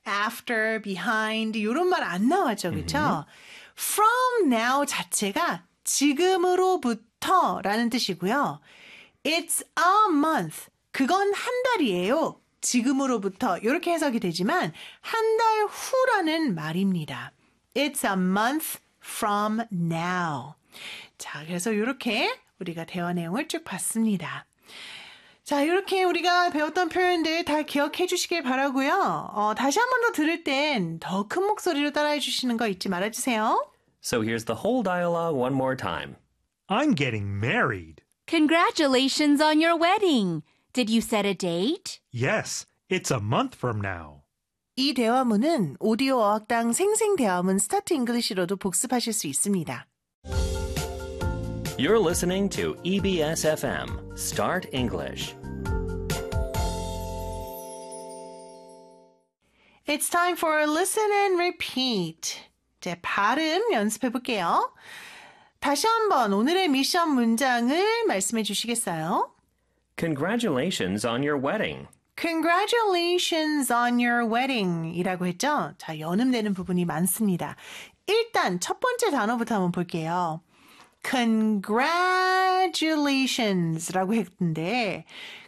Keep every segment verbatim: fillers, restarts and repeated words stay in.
after, behind 이런 말 안 나왔죠. 그렇죠? From now 자체가 지금으로부터라는 뜻이고요. It's a month. 그건 한 달이에요. 지금으로부터 이렇게 해석이 되지만 한 달 후라는 말입니다. It's a month from now. 자, 그래서 이렇게 우리가 대화 내용을 쭉 봤습니다. 자, 이렇게 우리가 배웠던 표현들 다 기억해 주시길 바라고요. 어, 다시 한 번 더 들을 땐 더 큰 목소리로 따라해 주시는 거 잊지 말아주세요. So here's the whole dialogue one more time. I'm getting married. Congratulations on your wedding. Did you set a date? Yes, it's a month from now. 이 대화문은 오디오 어학당 생생대화문 스타트 잉글리시로도 복습하실 수 있습니다. You're listening to E B S F M, Start English. It's time for listen and repeat. 이제 발음 연습해 볼게요. 다시 한번 오늘의 미션 문장을 말씀해 주시겠어요? Congratulations on your wedding. Congratulations on your wedding 이라고 했죠? 자, 연음되는 부분이 많습니다. 일단 첫 번째 단어부터 한번 볼게요. Congratulations라고 했는데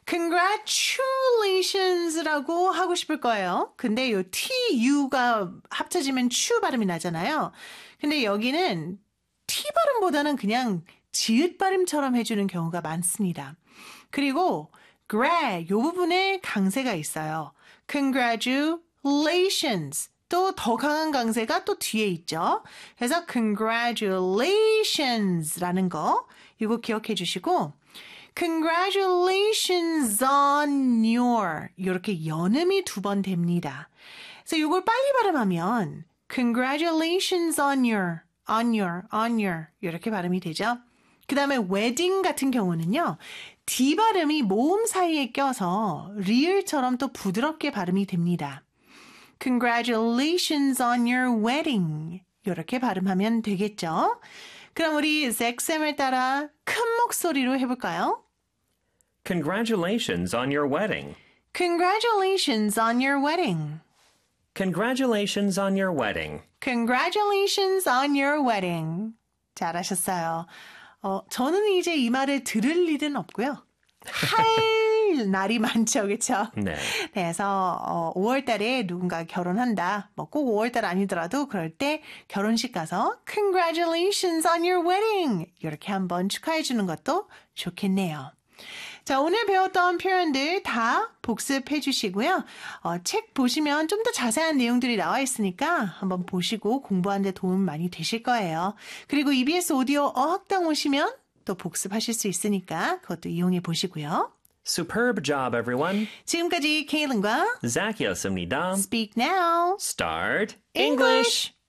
Congratulations라고 하고 싶을 거예요. 근데 이 T-U가 합쳐지면 추 발음이 나잖아요. 근데 여기는 T 발음보다는 그냥 지읒 발음처럼 해주는 경우가 많습니다. 그리고 gra 이 부분에 강세가 있어요. Congratulations 또 더 강한 강세가 또 뒤에 있죠. 그래서 congratulations라는 거 이거 기억해 주시고 congratulations on your 이렇게 연음이 두 번 됩니다. 그래서 이걸 빨리 발음하면 congratulations on your, on your, on your 이렇게 발음이 되죠. 그 다음에 wedding 같은 경우는요. D 발음이 모음 사이에 껴서 리을처럼 또 부드럽게 발음이 됩니다. Congratulations on your wedding. 이렇게 발음하면 되겠죠? 그럼 우리 잭쌤을 따라 큰 목소리로 해볼까요? Congratulations on your wedding. Congratulations on your wedding. Congratulations on your wedding. Congratulations on your wedding. 잘하셨어요. 어, 저는 이제 이 말을 들을 일은 없고요. 할 날이 많죠, 그렇죠? 네. 그래서 어, 오월 달에 누군가 결혼한다. 뭐 꼭 오월 달 아니더라도 그럴 때 결혼식 가서 Congratulations on your wedding 이렇게 한번 축하해 주는 것도 좋겠네요. 자, 오늘 배웠던 표현들 다 복습해 주시고요. 어, 책 보시면 좀 더 자세한 내용들이 나와 있으니까 한번 보시고 공부하는 데 도움 많이 되실 거예요. 그리고 이비에스 오디오 어학당 오시면 또 복습하실 수 있으니까 그것도 이용해 보시고요. Superb job, everyone. 지금까지 케일린과 Zachy였습니다. Speak Now. Start English.